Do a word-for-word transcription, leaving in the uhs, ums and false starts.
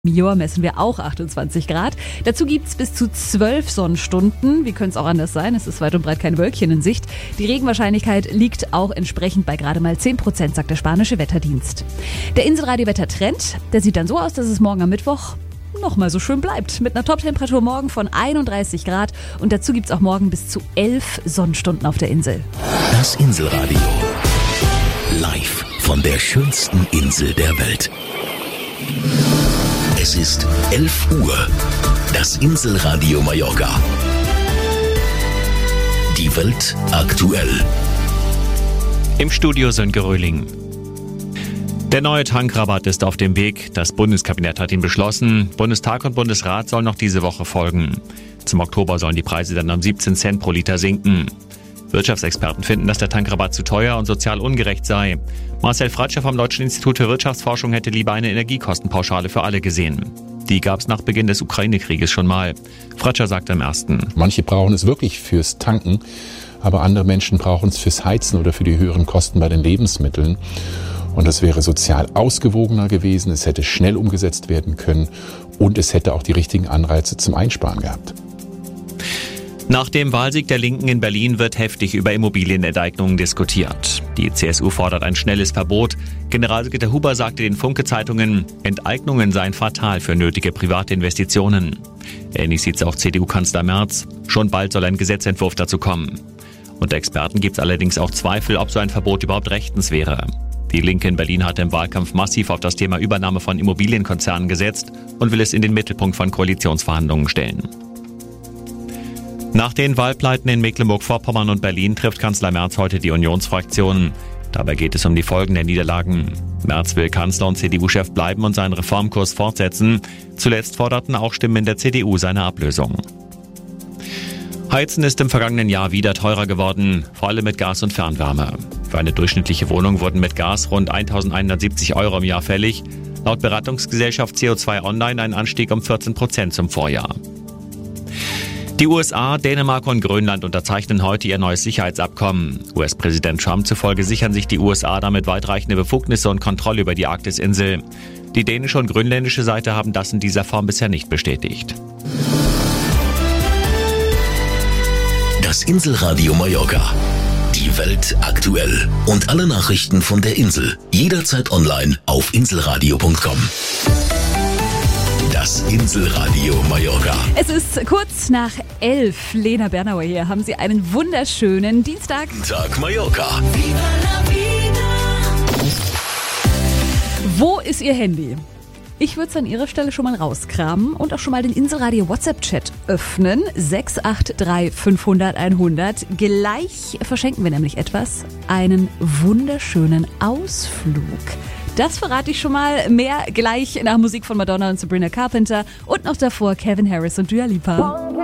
Major messen wir auch achtundzwanzig Grad. Dazu gibt's bis zu zwölf Sonnenstunden. Wie könnte es auch anders sein? Es ist weit und breit kein Wölkchen in Sicht. Die Regenwahrscheinlichkeit liegt auch entsprechend bei gerade mal zehn Prozent, sagt der spanische Wetterdienst. Der Inselradio-Wettertrend, der sieht dann so aus, dass es morgen am Mittwoch noch mal so schön bleibt. Mit einer Top-Temperatur morgen von einunddreißig Grad. Und dazu gibt's auch morgen bis zu elf Sonnenstunden auf der Insel. Das Inselradio. Live von der schönsten Insel der Welt. Es ist elf Uhr. Das Inselradio Mallorca. Die Welt aktuell. Im Studio Sönke Röhling. Der neue Tankrabatt ist auf dem Weg. Das Bundeskabinett hat ihn beschlossen. Bundestag und Bundesrat sollen noch diese Woche folgen. Zum Oktober sollen die Preise dann um siebzehn Cent pro Liter sinken. Wirtschaftsexperten finden, dass der Tankrabatt zu teuer und sozial ungerecht sei. Marcel Fratscher vom Deutschen Institut für Wirtschaftsforschung hätte lieber eine Energiekostenpauschale für alle gesehen. Die gab es nach Beginn des Ukraine-Krieges schon mal. Fratscher sagte im ersten. Manche brauchen es wirklich fürs Tanken, aber andere Menschen brauchen es fürs Heizen oder für die höheren Kosten bei den Lebensmitteln. Und das wäre sozial ausgewogener gewesen, es hätte schnell umgesetzt werden können und es hätte auch die richtigen Anreize zum Einsparen gehabt. Nach dem Wahlsieg der Linken in Berlin wird heftig über Immobilienenteignungen diskutiert. Die C S U fordert ein schnelles Verbot. Generalsekretär Huber sagte den Funke-Zeitungen, Enteignungen seien fatal für nötige private Investitionen. Ähnlich sieht es auch C D U-Kanzler Merz. Schon bald soll ein Gesetzentwurf dazu kommen. Unter Experten gibt es allerdings auch Zweifel, ob so ein Verbot überhaupt rechtens wäre. Die Linke in Berlin hatte im Wahlkampf massiv auf das Thema Übernahme von Immobilienkonzernen gesetzt und will es in den Mittelpunkt von Koalitionsverhandlungen stellen. Nach den Wahlpleiten in Mecklenburg-Vorpommern und Berlin trifft Kanzler Merz heute die Unionsfraktion. Dabei geht es um die Folgen der Niederlagen. Merz will Kanzler und C D U-Chef bleiben und seinen Reformkurs fortsetzen. Zuletzt forderten auch Stimmen in der C D U seine Ablösung. Heizen ist im vergangenen Jahr wieder teurer geworden, vor allem mit Gas und Fernwärme. Für eine durchschnittliche Wohnung wurden mit Gas rund eintausendeinhundertsiebzig Euro im Jahr fällig. Laut Beratungsgesellschaft C O zwei Online ein Anstieg um vierzehn Prozent zum Vorjahr. Die U S A, Dänemark und Grönland unterzeichnen heute ihr neues Sicherheitsabkommen. U S-Präsident Trump zufolge sichern sich die U S A damit weitreichende Befugnisse und Kontrolle über die Arktisinsel. Die dänische und grönländische Seite haben das in dieser Form bisher nicht bestätigt. Das Inselradio Mallorca. Die Welt aktuell. Und alle Nachrichten von der Insel. Jederzeit online auf inselradio punkt com. Das Inselradio Mallorca. Es ist kurz nach elf. Lena Bernauer hier. Haben Sie einen wunderschönen Dienstag. Tag Mallorca. Wo ist Ihr Handy? Ich würde es an Ihrer Stelle schon mal rauskramen und auch schon mal den Inselradio WhatsApp-Chat öffnen. sechs acht drei fünfhundert einhundert. Gleich verschenken wir nämlich etwas. Einen wunderschönen Ausflug. Das verrate ich schon mal. Mehr gleich nach Musik von Madonna und Sabrina Carpenter und noch davor Calvin Harris und Dua Lipa.